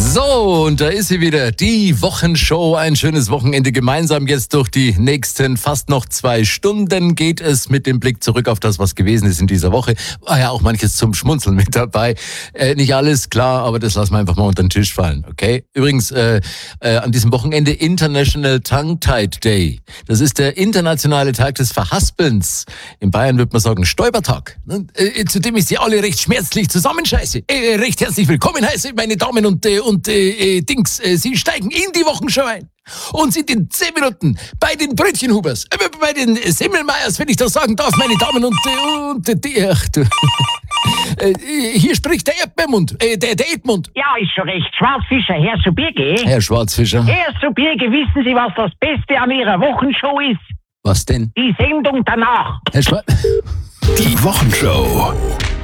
So, und da ist sie wieder, die Wochenshow. Ein schönes Wochenende gemeinsam. Jetzt durch die nächsten fast noch 2 Stunden geht es mit dem Blick zurück auf das, was gewesen ist in dieser Woche. War ja auch manches zum Schmunzeln mit dabei. Nicht alles, klar, aber das lassen wir einfach mal unter den Tisch fallen, okay? Übrigens, an diesem Wochenende International Tongue-Tied Day. Das ist der internationale Tag des Verhaspelns. In Bayern wird man sagen Stäubertag, zu dem ich Sie alle recht schmerzlich zusammenscheiße. Recht herzlich willkommen heiße, meine Damen und Dings. Sie steigen in die Wochenshow ein und sind in 10 Minuten bei den Brötchenhubers, bei den Semmelmeyers, wenn ich das sagen darf, meine Damen hier spricht der Erdbeermund, der Edmund. Ja, ist schon recht. Schwarzfischer, Herr Subirge. Herr Schwarzfischer. Herr Subirge, wissen Sie, was das Beste an Ihrer Wochenshow ist? Was denn? Die Sendung danach. Herr Die Wochenshow.